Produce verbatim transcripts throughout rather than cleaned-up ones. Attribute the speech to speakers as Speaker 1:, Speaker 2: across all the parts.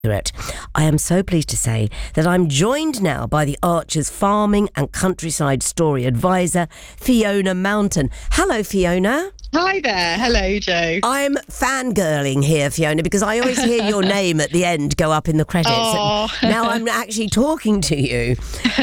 Speaker 1: It. I am so pleased to say that I'm joined now by the Archers Farming and Countryside Story Advisor, Fiona Mountain. Hello, Fiona.
Speaker 2: Hi there. Hello, Jo.
Speaker 1: I'm fangirling here, Fiona, because I always hear your name at the end go up in the credits.
Speaker 2: Oh.
Speaker 1: And now I'm actually talking to you.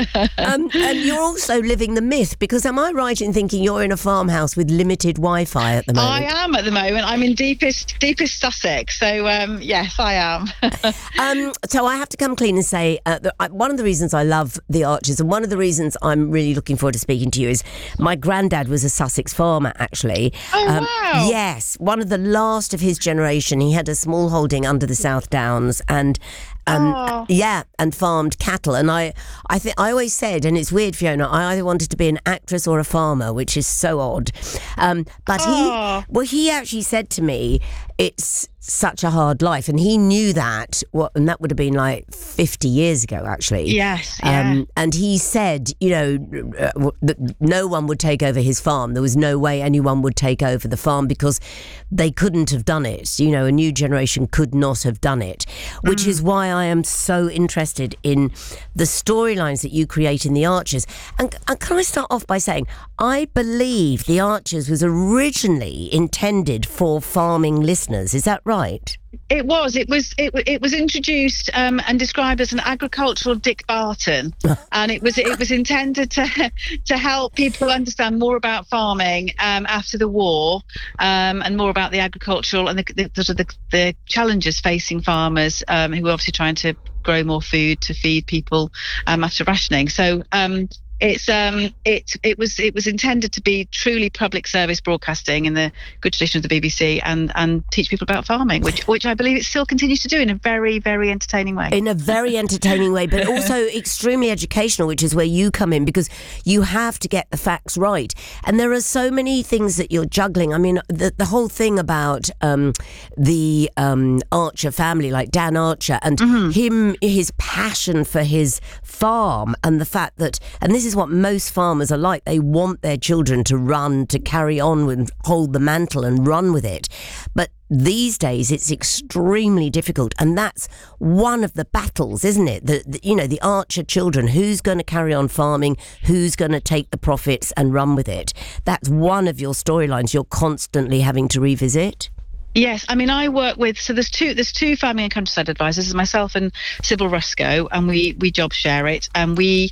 Speaker 1: Um, and you're also living the myth, because am I right in thinking you're in a farmhouse with limited Wi-Fi at the moment?
Speaker 2: I am at the moment. I'm in deepest, deepest Sussex. So, um, yes, I am.
Speaker 1: um, so I have to come clean and say uh, that I, one of the reasons I love the Archers, and one of the reasons I'm really looking forward to speaking to you, is my granddad was a Sussex farmer, actually.
Speaker 2: Oh,
Speaker 1: um,
Speaker 2: wow.
Speaker 1: Yes, one of the last of his generation. He had a small holding under the South Downs, and Um,
Speaker 2: oh.
Speaker 1: yeah, and farmed cattle. And I, I think I always said, and it's weird, Fiona, I either wanted to be an actress or a farmer, which is so odd. Um, but
Speaker 2: Oh.
Speaker 1: he, well, he actually said to me, it's such a hard life, and he knew that. What, and that would have been like fifty years ago, actually.
Speaker 2: Yes. Yeah.
Speaker 1: Um, and he said, you know, uh, that no one would take over his farm. There was no way anyone would take over the farm because they couldn't have done it. You know, a new generation could not have done it, which mm. is why I am so interested in the storylines that you create in The Archers. And, and can I start off by saying, I believe The Archers was originally intended for farming listeners. Is that right?
Speaker 2: It was. It was. It, it was introduced um, and described as an agricultural Dick Barton, and it was. It was intended to to help people understand more about farming um, after the war, um, and more about the agricultural and the the, sort of the, the challenges facing farmers um, who are obviously trying to grow more food to feed people um, after rationing. So. Um, It's um it it was it was intended to be truly public service broadcasting in the good tradition of the B B C, and and teach people about farming, which which I believe it still continues to do in a very very entertaining way.
Speaker 1: In a very entertaining way, but also extremely educational, which is where you come in, because you have to get the facts right. And there are so many things that you're juggling. I mean, the the whole thing about um the um Archer family, like Dan Archer, and mm-hmm. him, his passion for his farm, and the fact that, and this is what most farmers are like, they want their children to run, to carry on and hold the mantle and run with it. But these days it's extremely difficult, and that's one of the battles, isn't it? The, the you know, the Archer children, who's going to carry on farming, who's going to take the profits and run with it. That's one of your storylines you're constantly having to revisit.
Speaker 2: Yes, I mean, I work with, so there's two there's two farming and countryside advisors. There's myself and Sybil Rusco, and we we job share it, and we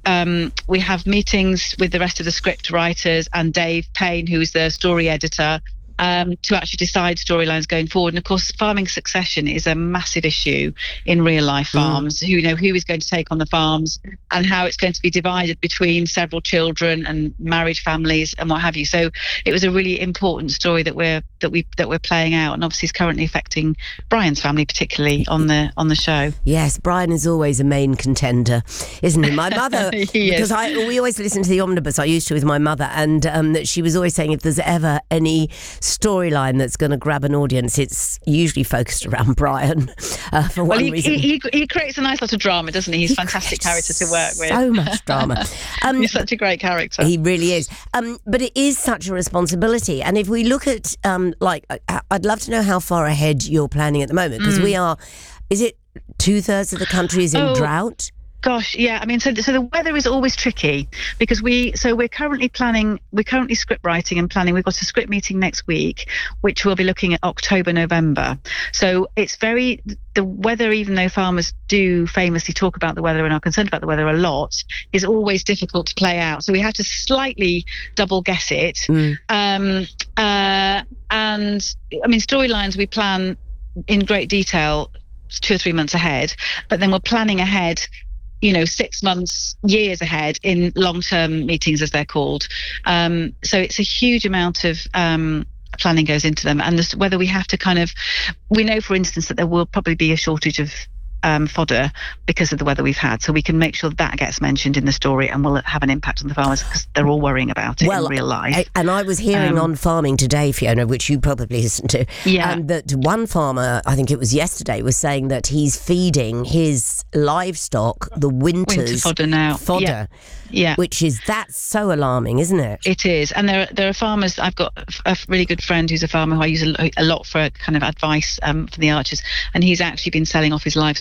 Speaker 2: um we have meetings with the rest of the script writers and Dave Payne, who is the story editor, um to actually decide storylines going forward. And of course, farming succession is a massive issue in real life farms. Mm. Who you know who is going to take on the farms, and how it's going to be divided between several children and married families and what have you. So it was a really important story that we're that we that we're playing out, and obviously is currently affecting Brian's family particularly on the on the show.
Speaker 1: Yes, Brian is always a main contender, isn't he? My mother, because I we always listen to the Omnibus. I used to with my mother, and um, that she was always saying, if there's ever any storyline that's going to grab an audience, it's usually focused around Brian uh, for
Speaker 2: well,
Speaker 1: one
Speaker 2: he,
Speaker 1: reason.
Speaker 2: He, he creates a nice lot of drama, doesn't he? He's a
Speaker 1: he
Speaker 2: fantastic character to work with.
Speaker 1: So much drama.
Speaker 2: Um, He's such a great character.
Speaker 1: He really is. Um, but it is such a responsibility. And if we look at, um, like, I'd love to know how far ahead you're planning at the moment, because mm. we are, is it two thirds of the country is in
Speaker 2: oh.
Speaker 1: drought?
Speaker 2: Gosh, yeah. I mean, so so the weather is always tricky, because we so we're currently planning, we're currently script writing and planning. We've got a script meeting next week, which we'll be looking at October, November. So it's very, the weather, even though farmers do famously talk about the weather and are concerned about the weather a lot, is always difficult to play out. So we have to slightly double guess it. Mm. Um, uh, and I mean, storylines we plan in great detail two or three months ahead, but then we're planning ahead, you know, six months, years ahead in long-term meetings, as they're called. Um, so it's a huge amount of um, planning goes into them. And this, whether we have to kind of, we know, for instance, that there will probably be a shortage of um, fodder because of the weather we've had. So we can make sure that gets mentioned in the story and will have an impact on the farmers, because they're all worrying about it well, in real life.
Speaker 1: I, and I was hearing um, on Farming Today, Fiona, which you probably listened to,
Speaker 2: yeah.
Speaker 1: um, that one farmer, I think it was yesterday, was saying that he's feeding his livestock the winter's
Speaker 2: Winter fodder now.
Speaker 1: fodder,
Speaker 2: Yeah. Yeah.
Speaker 1: which is that's so alarming, isn't it?
Speaker 2: It is, and there are, there are farmers. I've got a really good friend who's a farmer who I use a, a lot for kind of advice um, for the archers, and he's actually been selling off his livestock